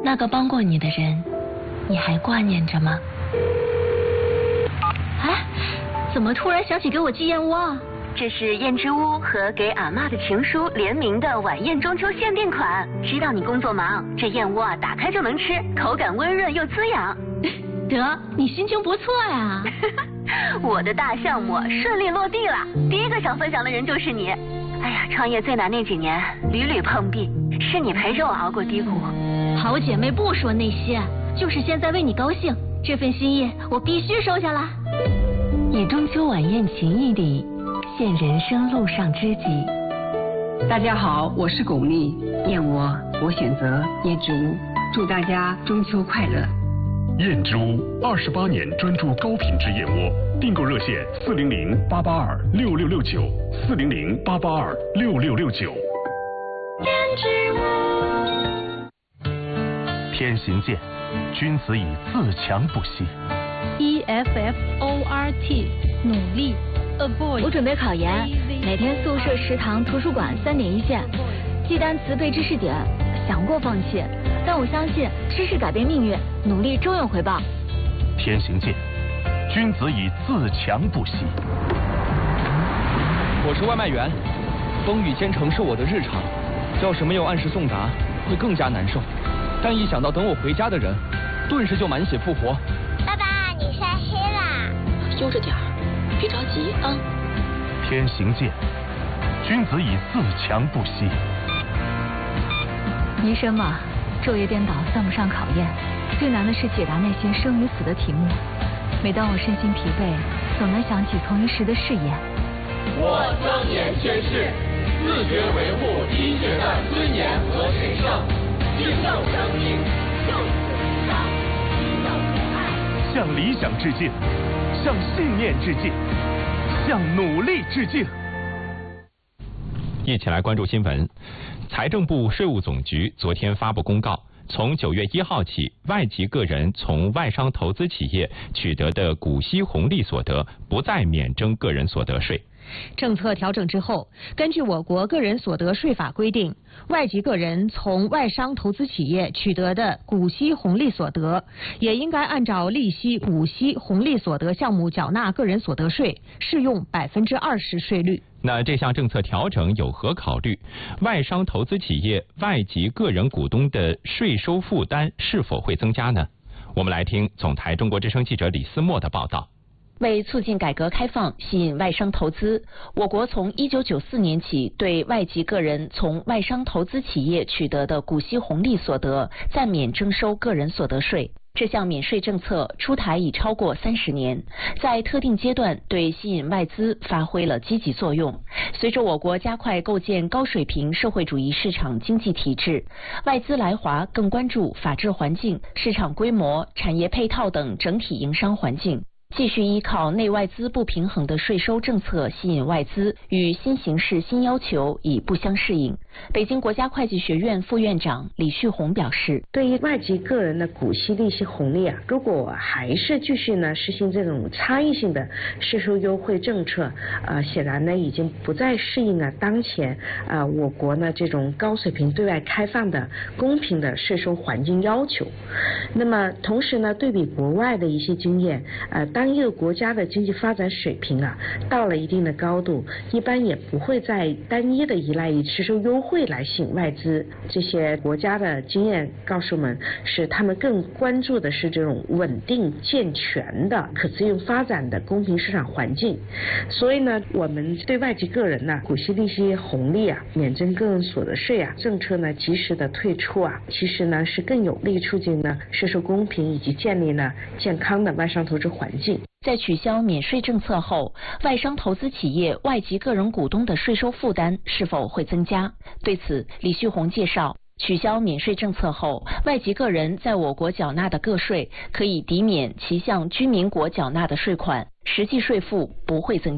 那个帮过你的人，你还挂念着吗？ 哎，怎么突然想起给我寄燕窝啊？ 这是燕之屋和给阿嬷的情书联名的晚宴中秋限定款。知道你工作忙，这燕窝啊打开就能吃，口感温润又滋养。 得，你心情不错呀。 我的大项目顺利落地了，第一个想分享的人就是你。哎呀，创业最难那几年，屡屡碰壁，是你陪着我熬过低谷。 好姐妹不说那些，就是现在为你高兴，这份心意我必须收下来。 以中秋晚宴情谊里，现人生路上知己。 大家好，我是巩俐，燕窝我选择燕之屋，祝大家中秋快乐。 燕之屋28年专注高品质燕窝，订购热线400-882-6669，400-882-6669。 燕之屋。 天行健，君子以自强不息。 EFFORT 努力 avoid。 我准备考研，每天宿舍、食堂、图书馆3点一线，记单词、背知识点，想过放弃，但我相信知识改变命运，努力终有回报。 天行健，君子以自强不息。 我是外卖员，风雨兼程是我的日常，要是没有按时送达，会更加难受。但一想到等我回家的人，顿时就满血复活。 爸爸，你晒黑啦！ 悠着点儿，别着急啊。 天行健，君子以自强不息。 医生嘛，昼夜颠倒算不上考验，最难的是解答那些生与死的题目。每当我身心疲惫，总能想起从一时的誓言。 我庄严宣誓，自觉维护医学的尊严和神圣，敬重生命，就此无伤，敬到仁爱。 向理想致敬，向信念致敬，向努力致敬。 一起来关注新闻。财政部、税务总局昨天发布公告，从9月1号起，外籍个人从外商投资企业取得的股息红利所得不再免征个人所得税。 政策调整之后，根据我国个人所得税法规定，外籍个人从外商投资企业取得的股息红利所得，也应该按照利息、股息红利所得项目缴纳个人所得税，适用20%税率。 那这项政策调整有何考虑？外商投资企业外籍个人股东的税收负担是否会增加呢？我们来听总台中国之声记者李思墨的报道。 为促进改革开放，吸引外商投资，我国从1994年起对外籍个人从外商投资企业取得的股息红利所得暂免征收个人所得税。这项免税政策出台已超过30年，在特定阶段对吸引外资发挥了积极作用。随着我国加快构建高水平社会主义市场经济体制，外资来华更关注法治环境、市场规模、产业配套等整体营商环境。继续依靠内外资不平衡的税收政策吸引外资，与新形势新要求已不相适应。北京国家会计学院副院长李旭红表示， 对于外籍个人的股息利息红利啊，如果还是继续呢实行这种差异性的税收优惠政策，显然呢已经不再适应了当前我国呢这种高水平对外开放的公平的税收环境要求。那么同时呢，对比国外的一些经验，当一个国家的经济发展水平到了一定的高度，一般也不会再单一的依赖于税收优惠来吸引外资。这些国家的经验告诉我们，是他们更关注的是这种稳定健全的可持续发展的公平市场环境。所以呢，我们对外籍个人呢股息利息红利免征个人所得税政策呢及时的退出其实呢是更有利促进呢税收公平以及建立呢健康的外商投资环境。 在取消免税政策后，外商投资企业外籍个人股东的税收负担是否会增加？对此，李旭红介绍，取消免税政策后，外籍个人在我国缴纳的个税可以抵免其向居民国缴纳的税款，实际税负不会增加。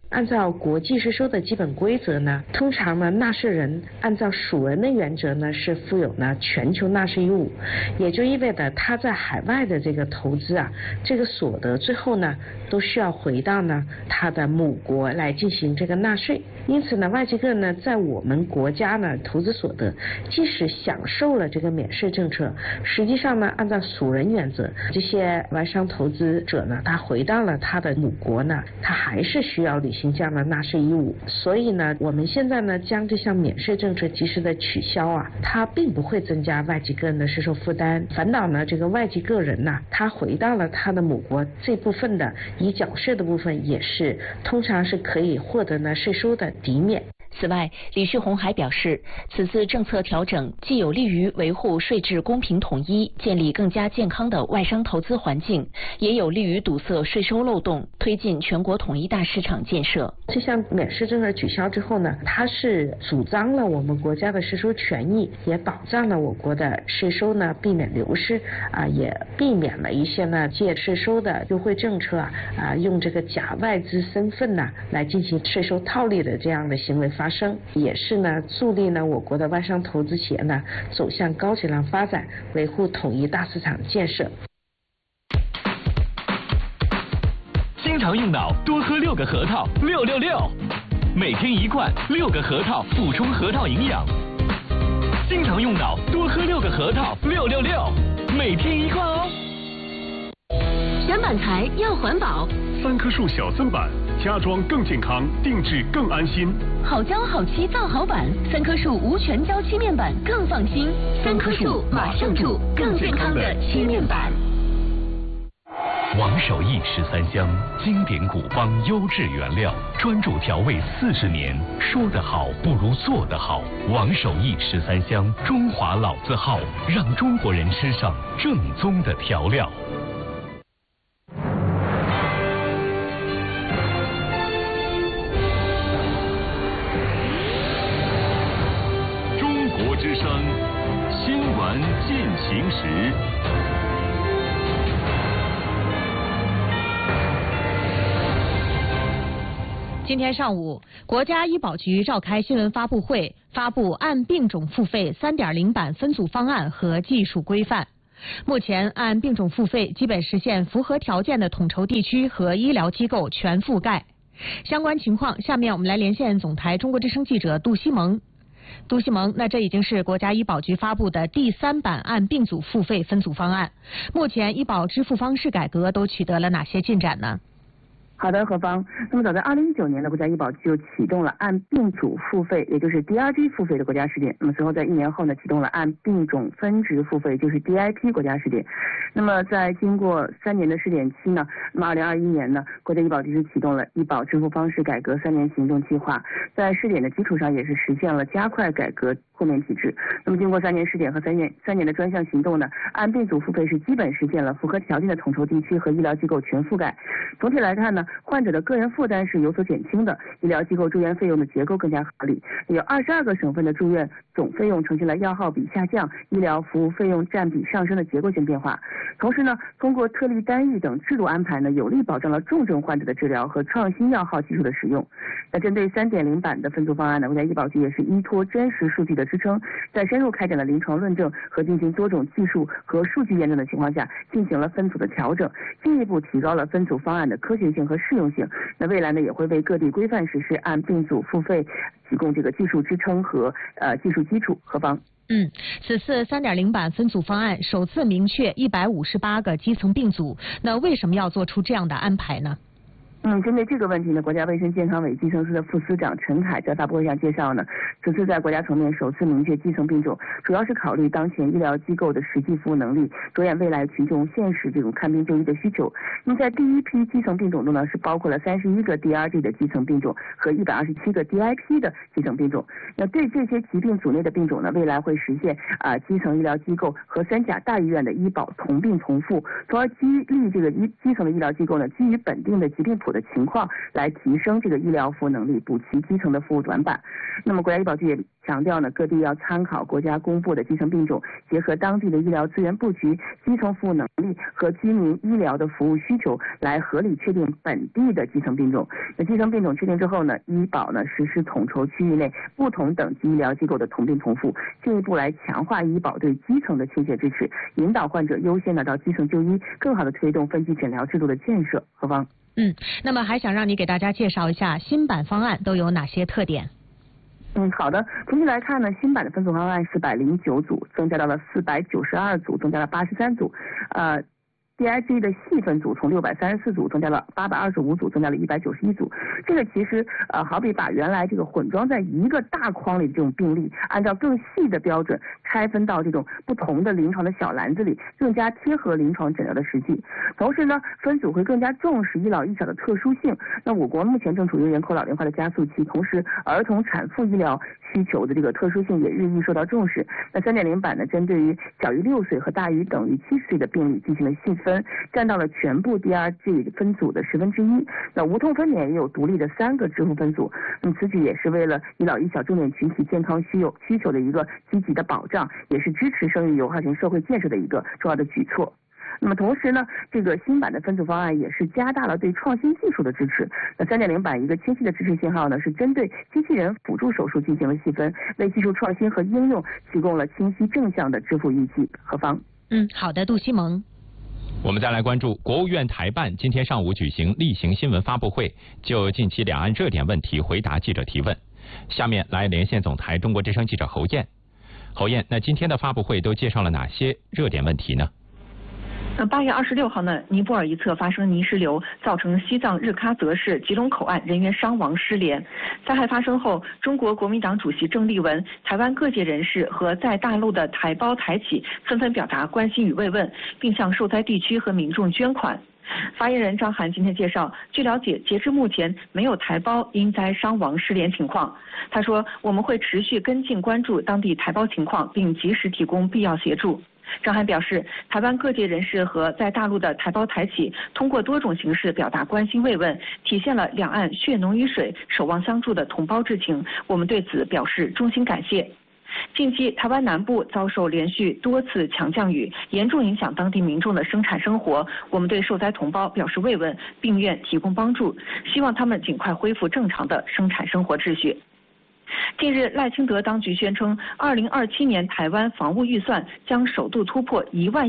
按照国际税收的基本规则呢，通常呢纳税人按照属人的原则呢是负有呢全球纳税义务，也就意味着他在海外的这个投资啊，这个所得最后呢都需要回到呢他的母国来进行这个纳税。因此呢，外籍个人呢在我们国家呢投资所得，即使享受了这个免税政策，实际上呢按照属人原则，这些外商投资者呢他回到了他的母国呢，他还是需要履行这样的纳税义务。所以呢，我们现在呢将这项免税政策及时的取消啊，它并不会增加外籍个人的税收负担，反倒呢这个外籍个人呢，他回到了他的母国，这部分的已缴税的部分也是通常是可以获得呢税收的抵免。 此外，李旭红还表示，此次政策调整既有利于维护税制公平统一，建立更加健康的外商投资环境，也有利于堵塞税收漏洞，推进全国统一大市场建设。 这项免税政策取消之后呢，它是主张了我们国家的税收权益，也保障了我国的税收呢避免流失啊，也避免了一些呢借税收的优惠政策啊用这个假外资身份呢来进行税收套利的这样的行为发生，也是呢助力呢我国的外商投资企业呢走向高质量发展，维护统一大市场建设。 经常用脑，多喝6个核桃，666，每天1罐，6个核桃补充核桃营养。经常用脑，多喝6个核桃，666，每天1罐哦。 选板材要环保 ，3棵树小森板，家装更健康，定制更安心。 好胶好漆造好板，3棵树无全胶漆面板更放心。3棵树马上住，更健康的漆面板。 王守义13香，经典古方，优质原料，专注调味40年。说得好不如做得好。王守义13香，中华老字号，让中国人吃上正宗的调料。 中国之声，新闻进行时。 今天上午，国家医保局召开新闻发布会，发布按病种付费 3.0 版分组方案和技术规范。目前，按病种付费基本实现符合条件的统筹地区和医疗机构全覆盖。相关情况，下面我们来连线总台中国之声记者杜西蒙。杜西蒙，那这已经是国家医保局发布的第3版按病组付费分组方案。目前，医保支付方式改革都取得了哪些进展呢？ 好的，何芳。那么早在2019年呢，国家医保局就启动了按病组付费，也就是 DRG 付费的国家试点。那么随后在1年后呢，启动了按病种分值付费，就是 DIP 国家试点。那么在经过3年的试点期呢，那么2021年呢，国家医保局是启动了医保支付方式改革3年行动计划，在试点的基础上也是实现了加快改革豁免体制。那么经过3年试点和3年的专项行动呢，按病组付费是基本实现了符合条件的统筹地区和医疗机构全覆盖。总体来看呢，患者的个人负担是有所减轻的，医疗机构住院费用的结构更加合理，有22个省份的住院总费用呈现了药号比下降、医疗服务费用占比上升的结构性变化。同时呢，通过特例单一等制度安排呢，有力保障了重症患者的治疗和创新药号技术的使用。那针对3.0版的分组方案呢，国家医保局也是依托真实数据的支撑，在深入开展了临床论证和进行多种技术和数据验证的情况下，进行了分组的调整，进一步提高了分组方案的科学性和适用性。那未来呢，也会为各地规范实施按病组付费提供这个技术支撑和技术基础。何芳。 此次3.0版分组方案首次明确158个基层病组，那为什么要做出这样的安排呢？ 针对这个问题呢，国家卫生健康委基层司的副司长陈凯在发布会上介绍呢，此次在国家层面首次明确基层病种，主要是考虑当前医疗机构的实际服务能力，着眼未来群众现实这种看病就医的需求。那么在第一批基层病种中呢，是包括了31个 DRG 的基层病种和127个 DIP 的基层病种。那对这些疾病组内的病种呢，未来会实现基层医疗机构和3甲大医院的医保同病同付，从而激励这个基层的医疗机构呢，基于本地的疾病谱的情况来提升这个医疗服务能力，补齐基层的服务短板。那么国家医保局也强调呢，各地要参考国家公布的基层病种，结合当地的医疗资源布局、基层服务能力和居民医疗的服务需求，来合理确定本地的基层病种。那基层病种确定之后呢，医保呢实施统筹区域内不同等级医疗机构的同病同付，进一步来强化医保对基层的倾斜支持，引导患者优先的到基层就医，更好的推动分级诊疗制度的建设。何芳。 那么还想让你给大家介绍一下新版方案都有哪些特点？ 好的。总体来看呢，新版的分组方案409组增加到了492组，增加了83组。DRG 的细分组从634组增加了825组，增加了191组。这个其实好比把原来这个混装在一个大框里的这种病例，按照更细的标准拆分到这种不同的临床的小篮子里，更加贴合临床诊疗的实际。同时呢，分组会更加重视医老医小的特殊性。那我国目前正处于人口老龄化的加速期，同时儿童产妇医疗需求的这个特殊性也日益受到重视。那3.0版呢，针对于小于6岁和大于等于70岁的病例进行了细分，占到了全部 DRG 分组的1/10。那无痛分娩也有独立的3个支付分组。此举也是为了医老医小重点群体健康需求的一个积极的保障，也是支持生育友好型社会建设的一个重要的举措。那么同时呢，这个新版的分组方案也是加大了对创新技术的支持。那3.0版一个清晰的支持信号呢，是针对机器人辅助手术进行了细分，为技术创新和应用提供了清晰正向的支付预计。何芳。 好的，杜西蒙。 我们再来关注国务院台办今天上午举行例行新闻发布会，就近期两岸热点问题回答记者提问。下面来连线总台中国之声记者侯燕。侯燕，那今天的发布会都介绍了哪些热点问题呢 ？8月26号呢，尼泊尔一侧发生泥石流，造成西藏日喀则市吉隆口岸人员伤亡失联。灾害发生后，中国国民党主席郑丽文、台湾各界人士和在大陆的台胞台企纷纷表达关心与慰问，并向受灾地区和民众捐款。发言人张涵今天介绍，据了解，截至目前没有台胞因灾伤亡失联情况。他说，我们会持续跟进关注当地台胞情况，并及时提供必要协助。张涵表示，台湾各界人士和在大陆的台胞台企通过多种形式表达关心慰问，体现了两岸血浓于水、守望相助的同胞之情，我们对此表示衷心感谢。近期，台湾南部遭受连续多次强降雨，严重影响当地民众的生产生活。我们对受灾同胞表示慰问，并愿提供帮助，希望他们尽快恢复正常的生产生活秩序。近日，赖清德当局宣称，2027年台湾防务预算将首度突破1万